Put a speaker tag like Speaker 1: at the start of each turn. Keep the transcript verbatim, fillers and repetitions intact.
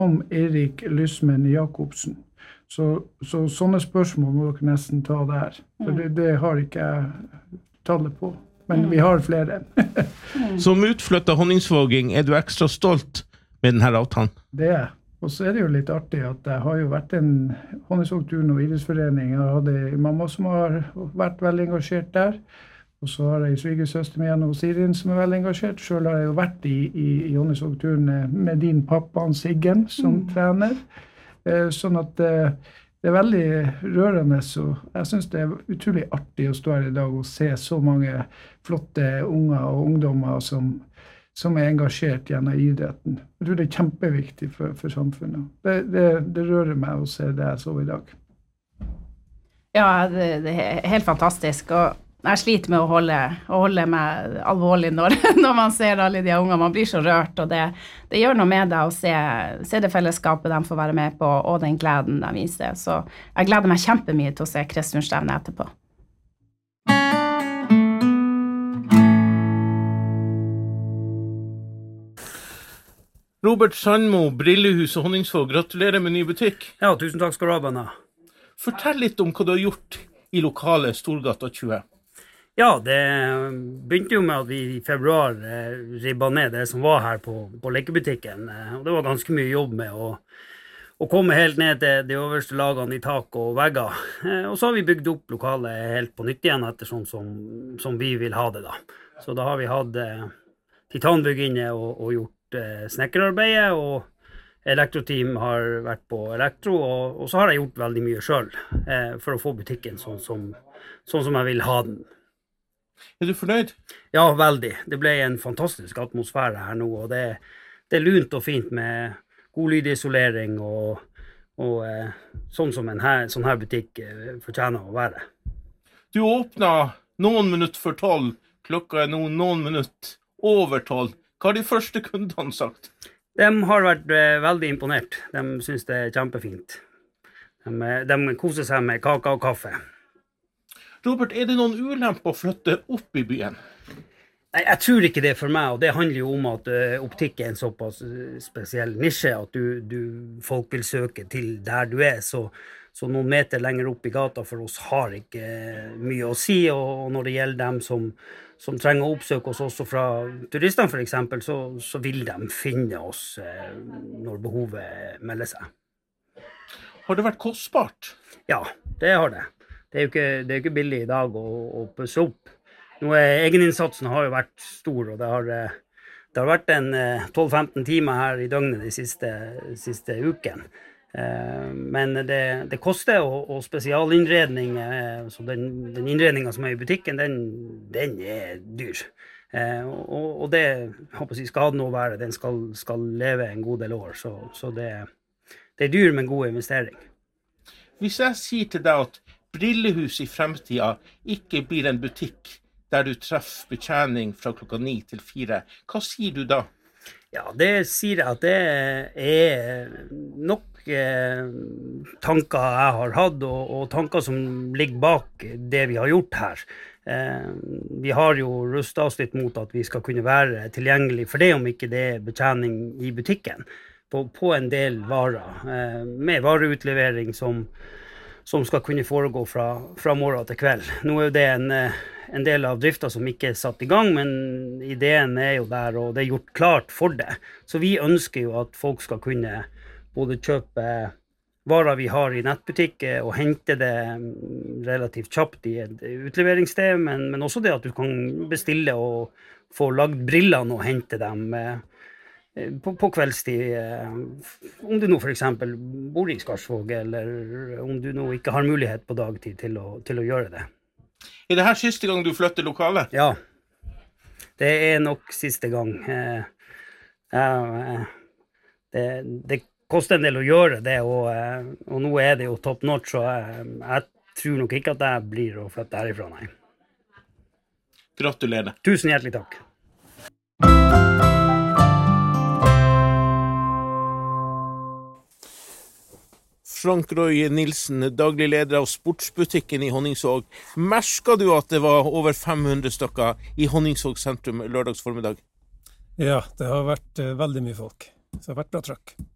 Speaker 1: om Erik Lysmen Jakobsen. Så, så sånne spørsmål må dere nesten ta der. For det, det har ikke jeg tallet på. Men vi har flere.
Speaker 2: Som utflyttet honningsvåging, er du ekstra stolt med denne avtalen?
Speaker 1: Det er. Og så er det jo litt artig at det har jo vært en honningsvågturn og idrettsforening. Jeg hadde en mamma som har vært veldig engasjert der. Og så har jeg en svigersøster med Janne Sirin som er veldig engasjert. Selv har jeg jo vært i, i, i honningsvågturen med din pappa, Siggen, som mm. trener. Eh, sånn at eh, det er veldig rørende, så jeg synes det er utrolig artig å stå her i dag og se så mange flotte unger og ungdommer som, som er engasjert gjennom idretten. Jeg tror det er kjempeviktig for, for samfunnet. Det, det, det rører meg å se det jeg så i dag.
Speaker 3: Ja, det, det er helt fantastisk, og jeg sliter med å holde, å holde meg alvorlig når, når man ser alle de unge. Man blir så rørt, og det, det gjør noe med deg å se, se det fellesskapet de får være med på, og den gleden de viser. Så jeg gleder meg kjempemye til å se Kristianstevnet etterpå.
Speaker 2: Robert Sandmo, Brillehus og Honningsvåg, gratulerer med ny butikk.
Speaker 4: Ja, tusen takk skal du ha, Banna.
Speaker 2: Fortell litt om hva du har gjort i lokale Storgata tjue.
Speaker 4: Ja, det begynte jo med at vi i februar eh, ribbet ned det som var her på, på lekebutikken. Eh, og det var ganske mye jobb med å, å komme helt ned til de øverste lagene i tak og vegger. Eh, og så har vi bygd opp lokalet helt på nytt igjen etter sånn som, som vi vil ha det da. Så da har vi hatt eh, titanbygg inne og, og gjort eh, snekkerarbeidet, og elektroteam har vært på elektro, og, og så har jeg gjort veldig mye selv eh, for å få butikken sånn som, sånn som jeg vil ha den.
Speaker 2: Er du fornøyd?
Speaker 4: Ja, veldig. Det ble en fantastisk atmosfære her nå, og det, det er lunt og fint med god lydisolering, og, og eh, sånn som en her, sånn her butikk eh, fortjener å være.
Speaker 2: Du åpnet noen minutter før tolv, klokka er noen, noen minutter over tolv. Hva har de første kundene sagt?
Speaker 4: De har vært eh, veldig imponert. De synes det er kjempefint. De, de koser seg med kaka og kaffe.
Speaker 2: Robert, er det noen ulemper å flytte opp i byen?
Speaker 4: Nei, jeg tror ikke det for meg, og det handler jo om at uh, optikk er en såpass uh, spesiell nisje, at du, du, folk vil søke til der du er, så, så noen meter lenger opp i gata for oss har ikke uh, mye å si, og, og når det gjelder dem som, som trenger å oppsøke oss også fra turistene for eksempel, så, så vil de finne oss uh, når behovet melder seg.
Speaker 2: Har det vært kostbart?
Speaker 4: Ja, det har det. Det er jo ikke, det er jo ikke billig i dag å, å pusse opp. Nå er egeninnsatsen har jo vært stor, og det har, det har vært en tolv til femten timer her i døgnet de siste, siste uken. Men det, det koster, og, og spesialinnredning, så den, den innredningen som er i butikken, den, den er dyr. Og, og det håper jeg skal ha noe å være, den skal, skal leve en god del år, så, så det, det er dyr, men god investering.
Speaker 2: Hvis jeg sier til deg at Brillehus i fremtiden ikke blir en butikk der du treffer betjening fra klokka ni til fire, hva sier du da?
Speaker 4: Ja, det sier jeg at det er nok eh, tanker jeg har hatt, og, og tanker som ligger bak det vi har gjort her. Eh, vi har jo rustet oss litt mot at vi skal kunne være tilgjengelig for det, om ikke det er betjening i butikken, på, på en del varer, eh, med vareutlevering som som skal kunne foregå fra, fra morgen til kveld. Nå er jo det en, en del av driften som ikke er satt i gang, men ideen er jo der, og det er gjort klart for det. Så vi ønsker jo at folk skal kunne både kjøpe varer vi har i nettbutikker, og hente det relativt kjapt i et utleveringssted, men, men også det at du kan bestille og få lagd brillene og hente dem På, på kveldstid, om du nå for eksempel bor i Skarsvåg, eller om du nå ikke har mulighet på dagtid til å, til å gjøre det.
Speaker 2: Er det her siste gang du flytter lokalet?
Speaker 4: Ja, det er nok siste gang. Eh, eh, det, det koster en del å gjøre det, og, og nå er det jo top notch, så jeg, jeg tror nok ikke at jeg blir å flytte herifra, nei.
Speaker 2: Gratulerer.
Speaker 4: Tusen hjertelig takk.
Speaker 2: Frank Roy Nilsen, daglig leder av sportsbutikken i Honningsvåg. Merket du at det var over fem hundre stykker i Honningsvåg sentrum lørdags formiddag?
Speaker 5: Ja, det har vært uh, veldig mye folk. Så det har vært bra trøkk.